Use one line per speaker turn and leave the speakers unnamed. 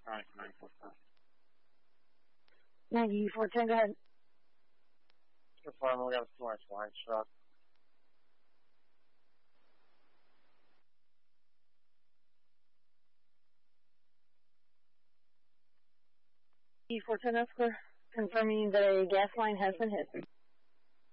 Alright, 944.
9410, go ahead.
Confirm, we got a source line truck.
E410 Oscar, confirming that a gas line has been hit.